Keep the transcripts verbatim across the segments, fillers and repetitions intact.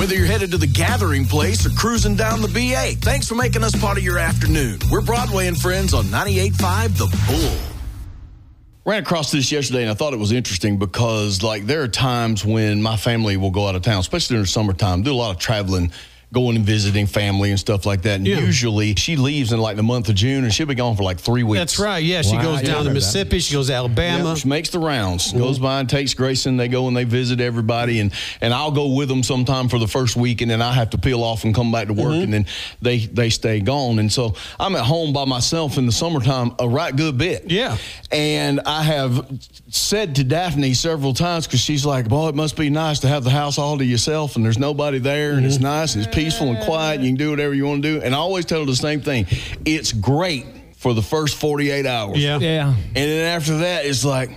Whether you're headed to the Gathering Place or cruising down the B A, thanks for making us part of your afternoon. We're Broadway and Friends on ninety-eight point five The Bull. Ran across this yesterday, and I thought it was interesting because, like, there are times when my family will go out of town, especially during the summertime, do a lot of traveling, going and visiting family and stuff like that. And yeah. usually she leaves in like the month of June, and she'll be gone for like three weeks. That's right. Yeah, she wow. goes down yeah, to Mississippi. That. She goes to Alabama. Yep, she makes the rounds. Mm-hmm. Goes by and takes Grayson. They go and they visit everybody, and, and I'll go with them sometime for the first week, and then I have to peel off and come back to work, mm-hmm. and then they, they stay gone. And so I'm at home by myself in the summertime a right good bit. Yeah. And I have said to Daphne several times, because she's like, boy, it must be nice to have the house all to yourself, and there's nobody there, and mm-hmm. it's nice, and it's peaceful and quiet. You can do whatever you want to do. And I always tell her the same thing. It's great for the first forty-eight hours. Yeah. Yeah. And then after that, it's like,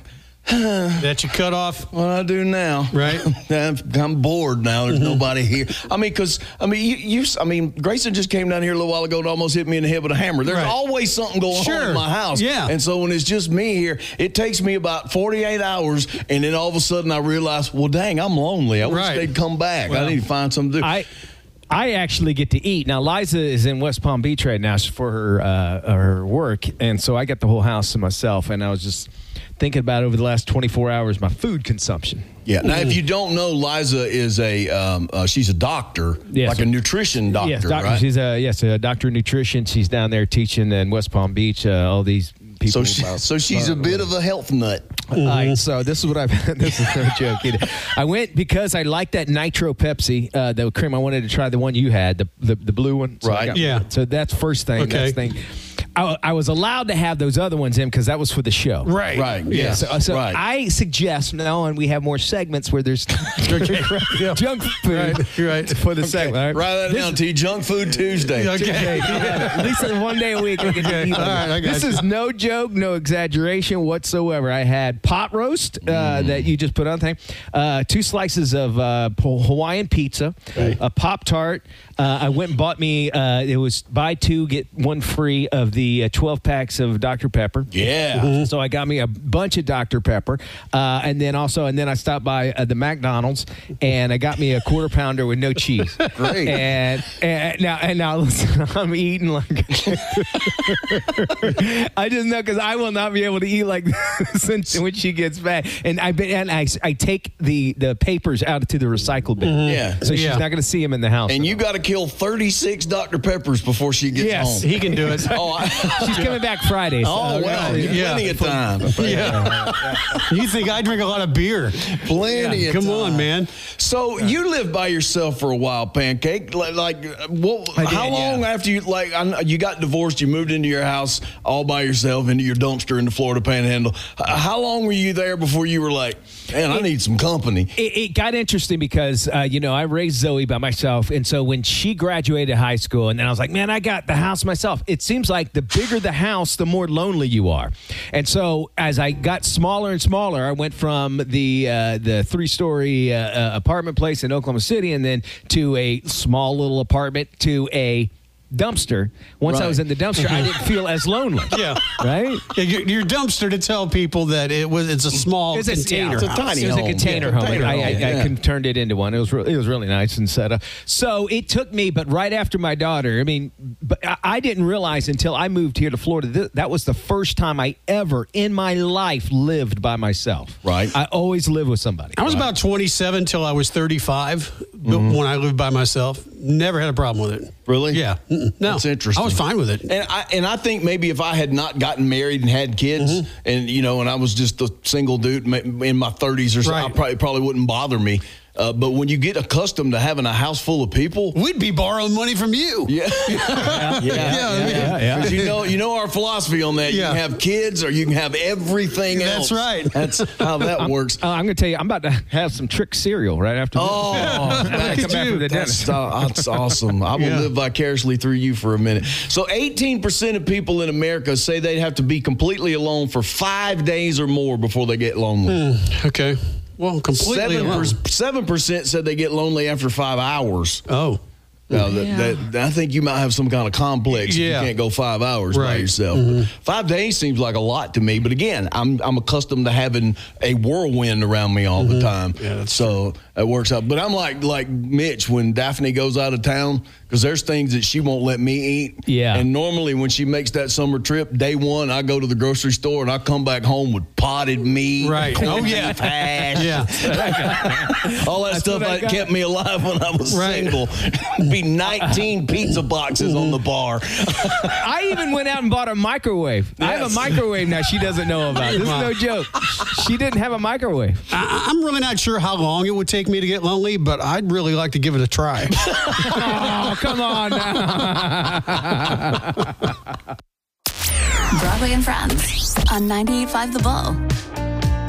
that you cut off. What I do now. Right. I'm, I'm bored now. There's nobody here. I mean, because, I mean, you, you, I mean, Grayson just came down here a little while ago and almost hit me in the head with a hammer. There's right. always something going sure. on in my house. Yeah. And so when it's just me here, it takes me about forty-eight hours, and then all of a sudden I realize, well, dang, I'm lonely. I wish right. they'd come back. Well, I need to find something to do. I, I actually get to eat. Now, Liza is in West Palm Beach right now for her uh, her work, and so I got the whole house to myself, and I was just thinking about over the last twenty-four hours my food consumption. Yeah. Now, if you don't know, Liza is a um, uh, she's a doctor, yes. like a nutrition doctor, yes, doctor, right? She's a yes, a doctor of nutrition. She's down there teaching in West Palm Beach. Uh, all these people. So, she, about, so she's uh, a bit of a health nut. Mm-hmm. All right, so this is what I've. This is no joke either. I went because I like that Nitro Pepsi, uh, the cream. I wanted to try the one you had, the the, the blue one. So right. Got, yeah. So that's first thing. Okay. Next thing. I, I was allowed to have those other ones in because that was for the show. Right. Right. Yeah. Yes. So, so right. I suggest now, and we have more segments where there's yeah. junk food right. right. for the okay. segment. All right. Write that this down, T. Junk Food Tuesday. Okay. yeah. At least one day a week. We can okay. eat All right, I got this you. is no joke, no exaggeration whatsoever. I had pot roast uh, mm. that you just put on thing, uh, two slices of uh, Hawaiian pizza, okay. a Pop-Tart. Uh, I went and bought me, uh, it was buy two, get one free of the uh, twelve packs of Doctor Pepper. Yeah. Mm-hmm. So I got me a bunch of Doctor Pepper. Uh, and then also, and then I stopped by uh, the McDonald's and I got me a quarter pounder with no cheese. Great. And, and now, and now listen, I'm eating like, I just know because I will not be able to eat like this when she gets back. And I, and I, I take the, the papers out to the recycle bin. Mm-hmm. Yeah. So she's yeah. not going to see them in the house. And you got to kill thirty-six Doctor Peppers before she gets yes, home. He can do it. oh, I, she's coming back Friday. So. Oh, well, yeah. plenty of time. Yeah. You think I drink a lot of beer? Plenty yeah. of Come time. on, man. So you lived by yourself for a while, Pancake. Like, like what, did, how long yeah. after you like I, you got divorced, you moved into your house all by yourself, into your dumpster in the Florida Panhandle? How long were you there before you were like, man, I it, need some company? It, it got interesting because, uh, you know, I raised Zoe by myself. And so when she graduated high school, and then I was like, man, I got the house myself. It seems like the bigger the house, the more lonely you are. And so as I got smaller and smaller, I went from the uh, the three-story uh, uh, apartment place in Oklahoma City and then to a small little apartment to a dumpster. Once right. I was in the dumpster, I didn't feel as lonely. Yeah. Right? Yeah, your, your dumpster to tell people that it was it's a small it's a, container. Yeah, it's a tiny It was home. a container yeah, home. Container I, I, I, yeah. I turned it into one. It was really, it was really nice and set up. So it took me, but right after my daughter, I mean, but I, I didn't realize until I moved here to Florida, th- that was the first time I ever in my life lived by myself. Right. I always lived with somebody. I was right. about twenty-seven till I was thirty-five mm-hmm. when I lived by myself. Never had a problem with it. Really? Yeah. Mm-mm. No. That's interesting. I was fine with it. And I and I think maybe if I had not gotten married and had kids, mm-hmm. and you know, and I was just a single dude in my thirties or so, right. I probably probably wouldn't bother me. Uh, but when you get accustomed to having a house full of people, we'd be borrowing money from you. Yeah, yeah, yeah, yeah, yeah. yeah, yeah. Because you know, you know our philosophy on that. Yeah. You can have kids, or you can have everything else. That's right. That's how that I'm, works. Uh, I'm going to tell you, I'm about to have some trick cereal right after this. Oh, I come back from the that's, dentist. uh, that's awesome. I will Yeah. live vicariously through you for a minute. So eighteen percent of people in America say they'd have to be completely alone for five days or more before they get lonely. Mm, okay. Well, completely alone. Seven percent said they get lonely after five hours. Oh. Now, Yeah. that, that, I think you might have some kind of complex Yeah. if you can't go five hours by Right. yourself. Mm-hmm. Five days seems like a lot to me, but again, I'm I'm accustomed to having a whirlwind around me all Mm-hmm. the time. Yeah, that's so It works out. But I'm like like Mitch when Daphne goes out of town because there's things that she won't let me eat. Yeah. And normally when she makes that summer trip, day one, I go to the grocery store and I come back home with potted meat. Right. Oh, yeah. Hash. Yeah. All that That's stuff what I that got. kept me alive when I was Right. single. Be nineteen pizza boxes on the bar. I even went out and bought a microwave. I have Yes. a microwave now she doesn't know about. This is no joke. She didn't have a microwave. I, I'm really not sure how long it would take me to get lonely, but I'd really like to give it a try. Oh, come on now. Broadway and Friends on ninety-eight point five The Bull.